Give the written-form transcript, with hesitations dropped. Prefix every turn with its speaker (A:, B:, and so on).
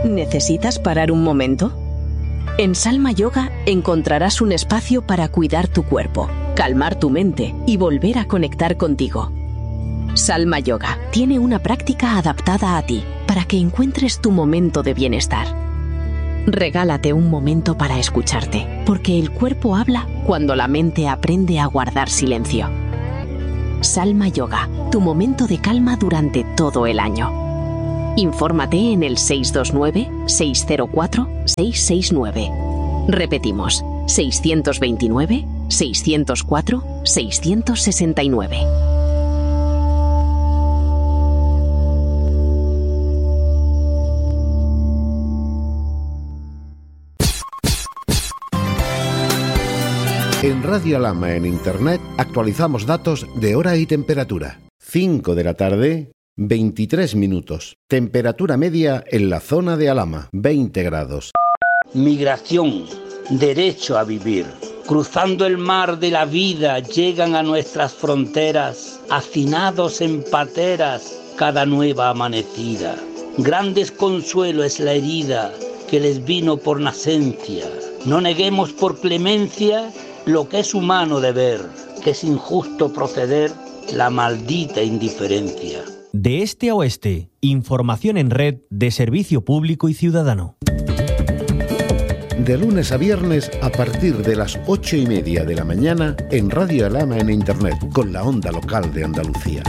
A: ¿Necesitas parar un momento? En Salma Yoga encontrarás un espacio para cuidar tu cuerpo, calmar tu mente y volver a conectar contigo. Salma Yoga tiene una práctica adaptada a ti para que encuentres tu momento de bienestar. Regálate un momento para escucharte, porque el cuerpo habla cuando la mente aprende a guardar silencio. Salma Yoga, tu momento de calma durante todo el año. Infórmate en el 629-604-669. Repetimos, 629-604-669.
B: En Radio Alhama en Internet actualizamos datos de hora y temperatura. 5 de la tarde, 23 minutos. Temperatura media en la zona de Alhama, 20 grados.
C: Migración, derecho a vivir. Cruzando el mar de la vida llegan a nuestras fronteras, hacinados en pateras cada nueva amanecida. Gran desconsuelo es la herida que les vino por nacencia. No neguemos por clemencia lo que es humano deber, que es injusto proceder la maldita indiferencia.
D: De este a oeste, información en red de servicio público y ciudadano.
B: De lunes a viernes a partir de las 8:30 de la mañana en Radio Alhama en Internet con la onda local de Andalucía.